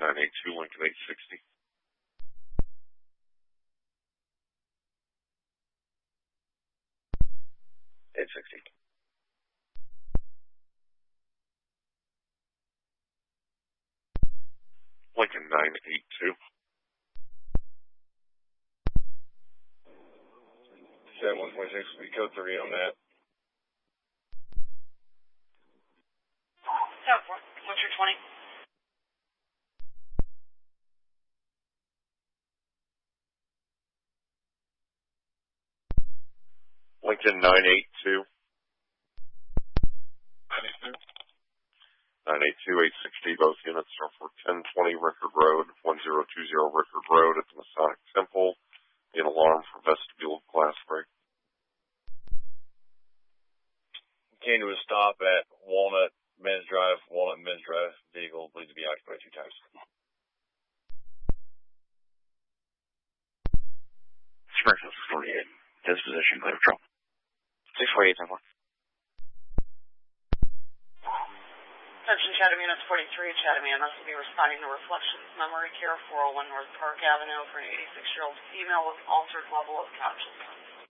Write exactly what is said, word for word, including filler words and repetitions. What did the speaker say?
nine eight two, Lincoln eight sixty. eight sixty. Lincoln nine eight two. Set one twenty-six, we code three on that. Set one through twenty. Lincoln nine eight two. nine eight two, eight sixty, both units are for ten twenty Rickard Road, one zero two zero Rickard Road at the Masonic Temple. An alarm for vestibule glass break. Came to a stop at Walnut Men's Drive, Walnut Men's Drive. Vehicle believed to be occupied two times. Springfield six forty-eight. Disposition, clear patrol. six forty-eight, ten four. Attention Chatham Units forty-three, Chatham E M S will be responding to Reflections Memory Care, four oh one North Park Avenue for an eighty-six-year-old female with altered level of consciousness.